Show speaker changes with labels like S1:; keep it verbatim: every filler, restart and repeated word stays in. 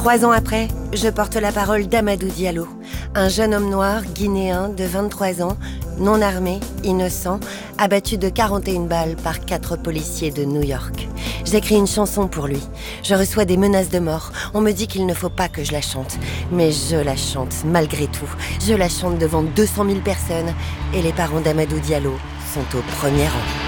S1: Trois ans après, je porte la parole d'Amadou Diallo, un jeune homme noir guinéen de vingt-trois ans, non armé, innocent, abattu de quarante et une balles par quatre policiers de New York. J'écris une chanson pour lui. Je reçois des menaces de mort. On me dit qu'il ne faut pas que je la chante. Mais je la chante malgré tout. Je la chante devant deux cent mille personnes et les parents d'Amadou Diallo sont au premier rang.